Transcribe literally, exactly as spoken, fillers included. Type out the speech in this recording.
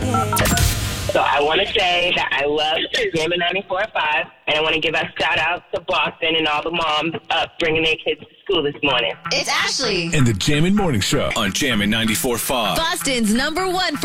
So I want to say that I love Jammin' ninety-four point five, and I want to give a shout-out to Boston and all the moms up bringing their kids to school this morning. It's Ashley and the Jammin' Morning Show on Jammin' ninety-four point five. Boston's number one